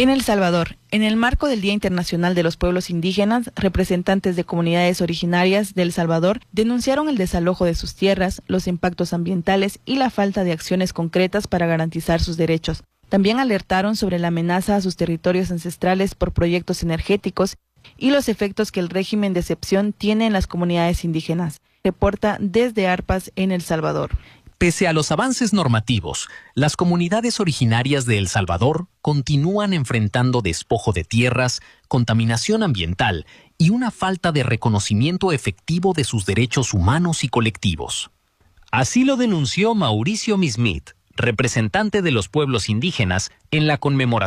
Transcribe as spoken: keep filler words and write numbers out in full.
En El Salvador, en el marco del Día Internacional de los Pueblos Indígenas, representantes de comunidades originarias de El Salvador denunciaron el desalojo de sus tierras, los impactos ambientales y la falta de acciones concretas para garantizar sus derechos. También alertaron sobre la amenaza a sus territorios ancestrales por proyectos energéticos y los efectos que el régimen de excepción tiene en las comunidades indígenas. Reporta desde Arpas en El Salvador. Pese a los avances normativos, las comunidades originarias de El Salvador continúan enfrentando despojo de tierras, contaminación ambiental y una falta de reconocimiento efectivo de sus derechos humanos y colectivos. Así lo denunció Mauricio Mismit, representante de los pueblos indígenas, en la conmemoración